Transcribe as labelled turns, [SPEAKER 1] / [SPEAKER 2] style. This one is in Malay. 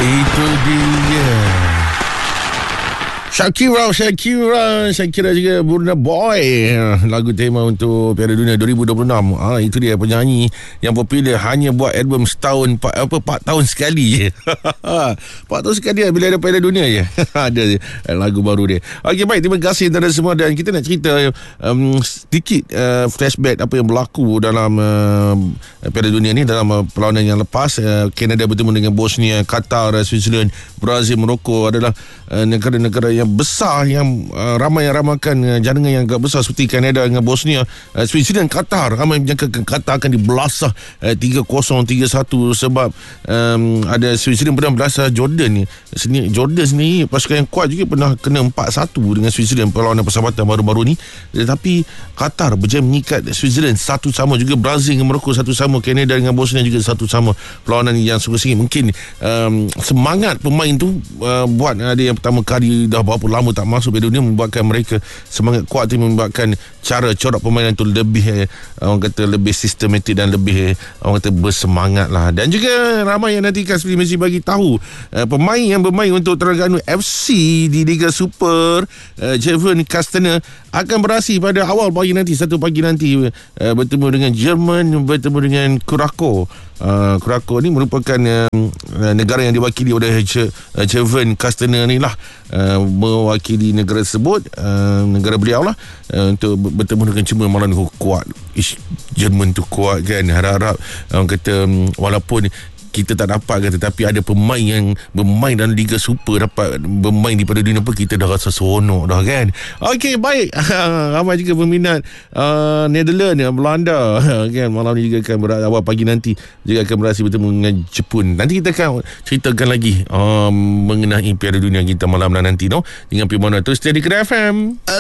[SPEAKER 1] Itu dia Shakira juga Burna Boy, lagu tema untuk Piala Dunia 2026. Itu dia penyanyi yang popular, hanya buat album setahun 4 tahun sekali je. 4 tahun sekali bila ada Piala Dunia je. Ada lagu baru dia. Okey, baik, terima kasih kepada semua. Dan kita nak cerita sedikit flashback apa yang berlaku dalam Piala Dunia ni. Dalam perlawanan yang lepas, Canada bertemu dengan Bosnia, Qatar, Switzerland, Brazil, Morocco adalah negara-negara yang besar yang ramai yang ramakan jaringan yang agak besar seperti Kanada dengan Bosnia. Switzerland, Qatar, ramai menyangkakan Qatar akan dibelasah 3-0, 3-1 sebab ada Switzerland pernah belasah Jordan ni. Jordan sendiri pasukan yang kuat juga, pernah kena 4-1 dengan Switzerland perlawanan persahabatan baru-baru ni. Tetapi Qatar berjaya mengikat Switzerland 1-1, juga Brazil dengan Morocco 1-1, Kanada dengan Bosnia juga 1-1. Perlawanan yang sungguh-sungguh mungkin semangat pemain tu buat ada yang pertama kali dah berapa lama tak masuk Piala Dunia, membuatkan mereka semangat kuat tu, membuatkan cara corak permainan tu lebih orang kata lebih sistematik dan lebih orang kata bersemangat lah. Dan juga ramai yang nantikan seperti mesti bagi tahu pemain yang bermain untuk Terengganu FC di Liga Super, Jevon Castaner akan beraksi pada awal pagi nanti, 1 pagi nanti, bertemu dengan Jerman, bertemu dengan Curacao. Curacao ni merupakan negara yang diwakili oleh Jevon Castaner ni lah, mewakili negara tersebut, negara beliau lah, untuk bertemu dengan Jerman. Malam ni kuat, Jerman tu kuat kan. Harap-harap orang kata walaupun kita tak dapat kan, tetapi ada pemain yang bermain dalam Liga Super dapat bermain di Piala Dunia pun kita dah rasa seronok dah kan. Okey, baik. Ramai juga peminat Netherlands, Belanda kan, malam ni juga akan awal pagi nanti juga akan beraksi bertemu dengan Jepun. Nanti kita akan ceritakan lagi mengenai Piala Dunia kita malam nanti, no, dengan Pimona. Terus di Kedai FM.